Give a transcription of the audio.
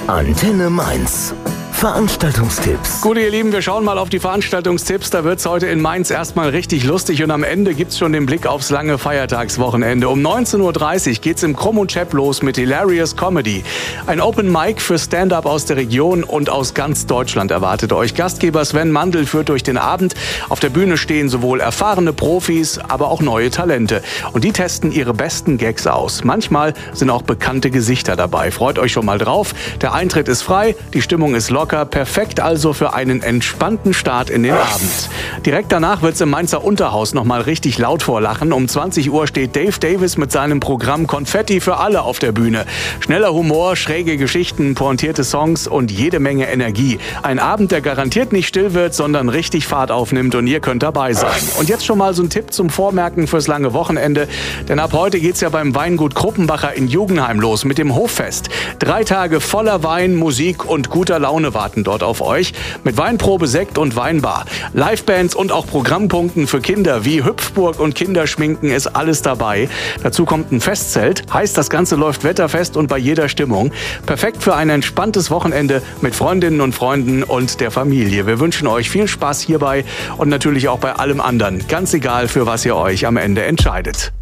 Antenne Mainz. Veranstaltungstipps. Gut, ihr Lieben, wir schauen mal auf die Veranstaltungstipps. Da wird's heute in Mainz erstmal richtig lustig und am Ende gibt's schon den Blick aufs lange Feiertagswochenende. Um 19:30 Uhr geht's im Krumm und Chap los mit Hilarious Comedy. Ein Open Mic für Stand-Up aus der Region und aus ganz Deutschland erwartet euch. Gastgeber Sven Mandl führt durch den Abend. Auf der Bühne stehen sowohl erfahrene Profis, aber auch neue Talente. Und die testen ihre besten Gags aus. Manchmal sind auch bekannte Gesichter dabei. Freut euch schon mal drauf. Der Eintritt ist frei, die Stimmung ist locker. Perfekt also für einen entspannten Start in den Abend. Direkt danach wird's im Mainzer Unterhaus noch mal richtig laut vorlachen. Um 20 Uhr steht Dave Davis mit seinem Programm Konfetti für alle auf der Bühne. Schneller Humor, schräge Geschichten, pointierte Songs und jede Menge Energie. Ein Abend, der garantiert nicht still wird, sondern richtig Fahrt aufnimmt und ihr könnt dabei sein. Und jetzt schon mal so ein Tipp zum Vormerken fürs lange Wochenende. Denn ab heute geht's ja beim Weingut Kruppenbacher in Jugenheim los mit dem Hoffest. 3 Tage voller Wein, Musik und guter Laune warten dort auf euch. Mit Weinprobe, Sekt und Weinbar. Livebands und auch Programmpunkten für Kinder wie Hüpfburg und Kinderschminken ist alles dabei. Dazu kommt ein Festzelt. Heißt, das Ganze läuft wetterfest und bei jeder Stimmung. Perfekt für ein entspanntes Wochenende mit Freundinnen und Freunden und der Familie. Wir wünschen euch viel Spaß hierbei und natürlich auch bei allem anderen. Ganz egal, für was ihr euch am Ende entscheidet.